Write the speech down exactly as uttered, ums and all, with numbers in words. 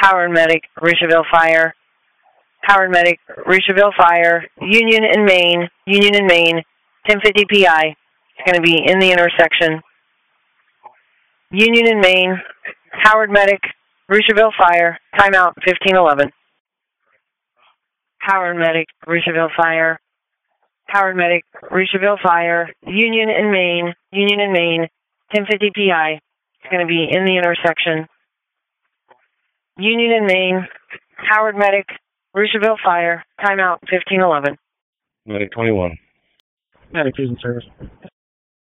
Howard Medic, Richeville Fire. Howard Medic, Richeville Fire. Union and Main. Union and Main. ten fifty P I. It's going to be in the intersection. Union and Main. Howard Medic, Richeville Fire. Timeout fifteen eleven. Howard Medic, Richeville Fire. Howard Medic, Richeville Fire. Union and Main. Union and Main. ten fifty P I. It's going to be in the intersection. Union and Main. Howard Medic, Richeville Fire. Timeout fifteen eleven. Medic twenty-one. Medic, using service.